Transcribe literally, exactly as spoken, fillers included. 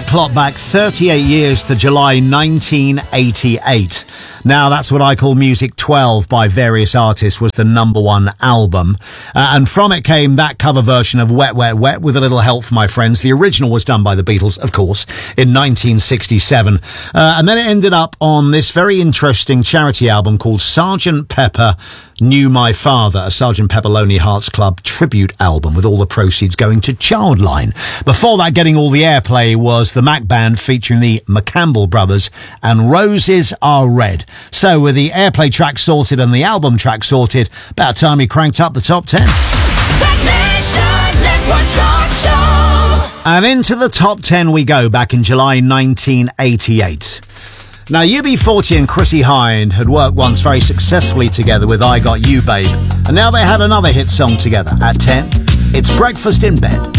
clock back thirty-eight years to July nineteen eighty-eight. Now, that's what I call Music twelve by various artists was the number one album. Uh, and from it came that cover version of Wet, Wet, Wet with a little help from my friends. The original was done by the Beatles, of course, in nineteen sixty-seven. Uh, and then it ended up on this very interesting charity album called Sergeant Pepper Knew My Father, a Sergeant Pepper Lonely Hearts Club tribute album with all the proceeds going to Childline. Before that, getting all the airplay was the Mac Band featuring the McCampbell Brothers and Roses Are Red. So with the airplay track sorted and the album track sorted, about time we cranked up the top ten. And into the top ten we go back in July nineteen eighty-eight. Now, U B forty and Chrissie Hynde had worked once very successfully together with I Got You Babe, and now they had another hit song together. At ten, it's Breakfast in Bed.